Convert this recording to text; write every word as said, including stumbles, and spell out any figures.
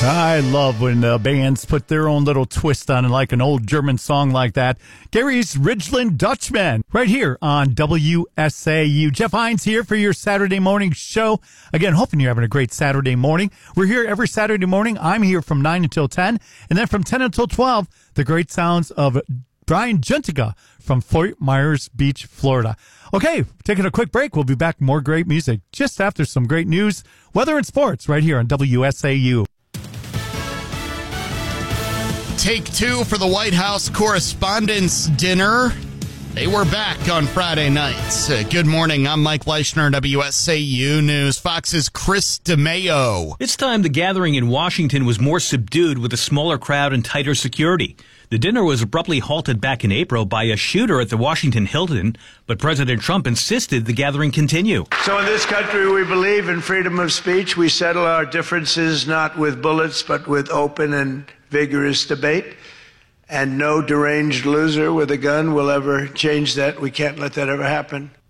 I love when uh, bands put their own little twist on it, like an old German song like that. Gary's Ridgeland Dutchman, right here on W S A U. Jeff Hines here for your Saturday morning show. Again, hoping you're having a great Saturday morning. We're here every Saturday morning. I'm here from nine until ten, and then from ten until twelve, the great sounds of Brian Juntiga from Fort Myers Beach, Florida. Okay, taking a quick break. We'll be back with more great music just after some great news, weather, and sports right here on W S A U. Take two for the White House Correspondents' Dinner. They were back on Friday nights. Uh, good morning. I'm Mike Leischner, W S A U News. Fox's Chris DeMeo. This time, the gathering in Washington was more subdued with a smaller crowd and tighter security. The dinner was abruptly halted back in April by a shooter at the Washington Hilton, but President Trump insisted the gathering continue. So in this country, we believe in freedom of speech. We settle our differences not with bullets, but with open and vigorous debate. And no deranged loser with a gun will ever change that. We can't let that ever happen.